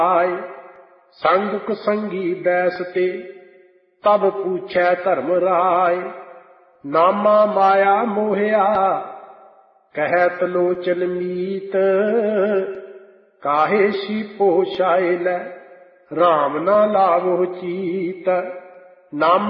आए। संग संगी बैसते तब पूछै धर्म राय। नामा माया मोहिया कहत लोचन मीत। काहे शीपो शाय लै राम ना लावो चीत। नामा